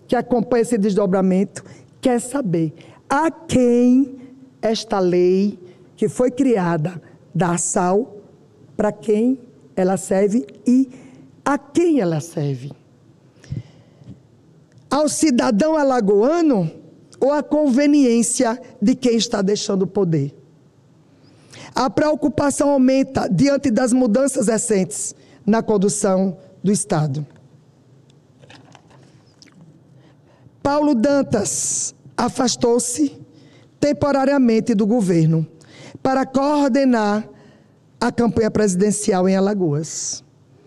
que acompanha esse desdobramento, quer saber a quem esta lei que foi criada dá sal, para quem ela serve e a quem ela serve. Ao cidadão alagoano ou à conveniência de quem está deixando o poder? A preocupação aumenta diante das mudanças recentes na condução do Estado. Paulo Dantas afastou-se temporariamente do governo para coordenar a campanha presidencial em Alagoas.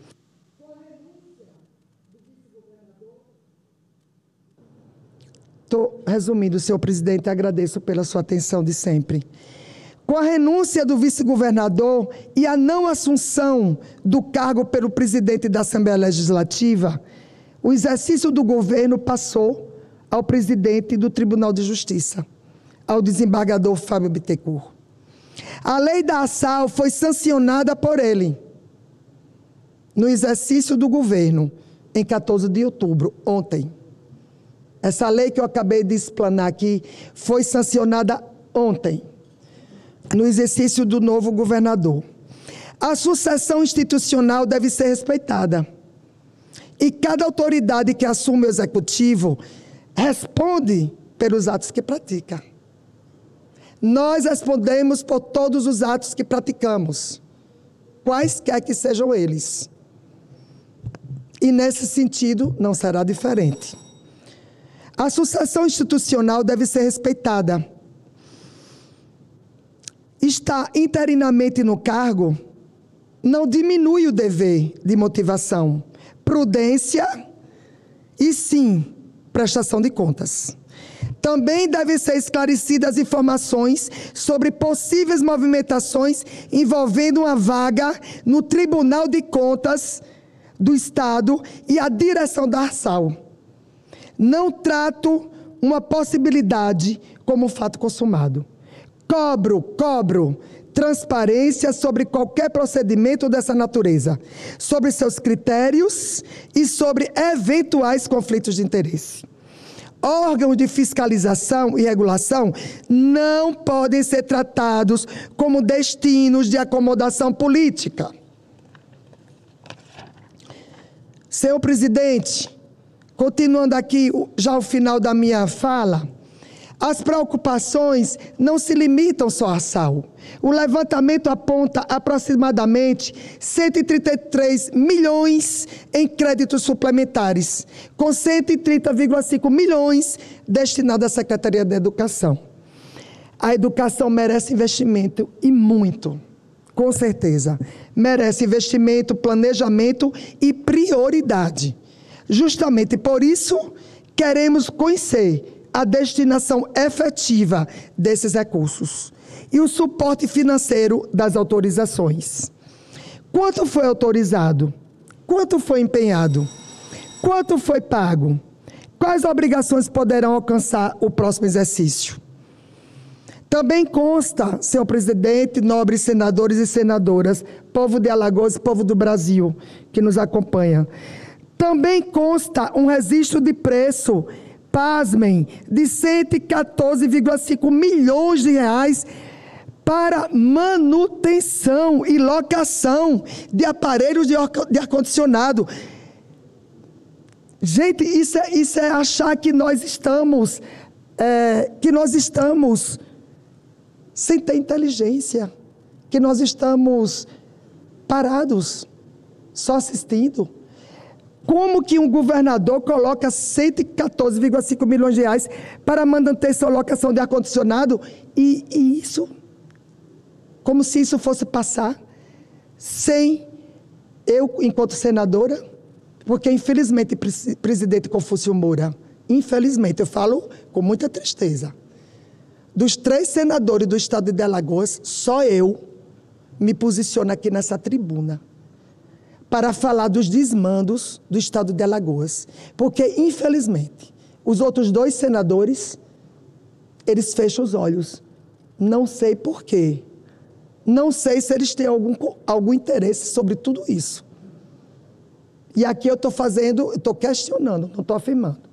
Estou resumindo, senhor presidente, agradeço pela sua atenção de sempre. Com a renúncia do vice-governador e a não assunção do cargo pelo presidente da Assembleia Legislativa, o exercício do governo passou ao presidente do Tribunal de Justiça, ao desembargador Fábio Bittencourt. A lei da ASAL foi sancionada por ele no exercício do governo, em 14 de outubro, ontem. Essa lei que eu acabei de explanar aqui foi sancionada ontem, no exercício do novo governador. A sucessão institucional deve ser respeitada. E cada autoridade que assume o executivo responde pelos atos que pratica. Nós respondemos por todos os atos que praticamos, quaisquer que sejam eles. E nesse sentido não será diferente. A sucessão institucional deve ser respeitada. Estar interinamente no cargo não diminui o dever de motivação, prudência e, sim, prestação de contas. Também devem ser esclarecidas informações sobre possíveis movimentações envolvendo uma vaga no Tribunal de Contas do Estado e a direção da ARSAL. Não trato uma possibilidade como fato consumado. Cobro transparência sobre qualquer procedimento dessa natureza, sobre seus critérios e sobre eventuais conflitos de interesse. Órgãos de fiscalização e regulação não podem ser tratados como destinos de acomodação política. Senhor presidente, continuando aqui já ao final da minha fala, as preocupações não se limitam só à ARSAL. O levantamento aponta aproximadamente 133 milhões em créditos suplementares, com 130,5 milhões destinados à Secretaria da Educação. A educação merece investimento e muito, com certeza. Merece investimento, planejamento e prioridade. Justamente por isso, queremos conhecer a destinação efetiva desses recursos e o suporte financeiro das autorizações. Quanto foi autorizado? Quanto foi empenhado? Quanto foi pago? Quais obrigações poderão alcançar o próximo exercício? Também consta, senhor presidente, nobres senadores e senadoras, povo de Alagoas e povo do Brasil que nos acompanha, também consta um registro de preço, pasmem, de 114,5 milhões de reais para manutenção e locação de aparelhos de ar-condicionado. Gente, isso é achar que nós estamos sem ter inteligência, que nós estamos parados, só assistindo. Como que um governador coloca 114,5 milhões de reais para manutenção e locação de ar-condicionado e isso, como se isso fosse passar sem eu, enquanto senadora, porque infelizmente, presidente Confúcio Moura, infelizmente, eu falo com muita tristeza, dos 3 senadores do estado de Alagoas, só eu me posiciono aqui nessa tribuna para falar dos desmandos do estado de Alagoas. Porque, infelizmente, os outros 2 senadores, eles fecham os olhos. Não sei por quê. Não sei se eles têm algum interesse sobre tudo isso. E aqui eu estou questionando, não estou afirmando.